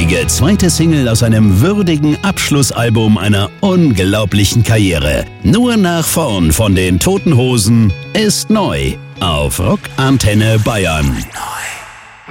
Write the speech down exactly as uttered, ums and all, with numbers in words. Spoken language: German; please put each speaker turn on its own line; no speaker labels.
großartige zweite Single aus einem würdigen Abschlussalbum einer unglaublichen Karriere. Nur nach vorn von den Toten Hosen ist neu auf Rock Antenne Bayern. Neu.